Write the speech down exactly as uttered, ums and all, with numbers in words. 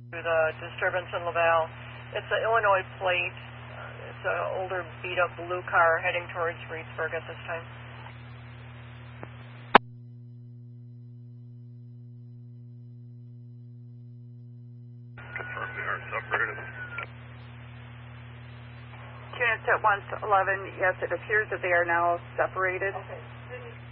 the disturbance in Laval. It's an Illinois plate. Uh, it's an older, beat-up blue car heading towards Reedsburg at this time. Confirm they are separated. Units at one eleven, yes, it appears that they are now separated. Okay.